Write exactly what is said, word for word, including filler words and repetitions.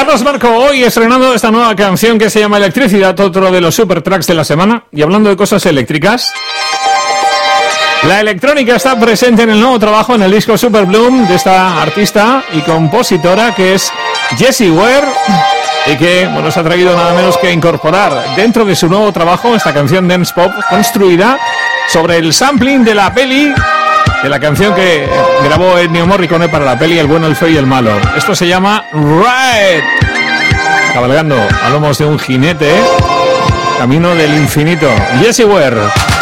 Carlos Marco, hoy estrenando esta nueva canción que se llama Electricidad, otro de los super tracks de la semana. Y hablando de cosas eléctricas, la electrónica está presente en el nuevo trabajo, en el disco Super Bloom, de esta artista y compositora que es Jessie Ware, y que, bueno, se ha traído nada menos que incorporar dentro de su nuevo trabajo esta canción dance pop construida sobre el sampling de la peli, de la canción que grabó Ennio Morricone para la peli El bueno, el feo y el malo. Esto se llama Ride, cabalgando a lomos de un jinete, camino del infinito. Jessie Ware.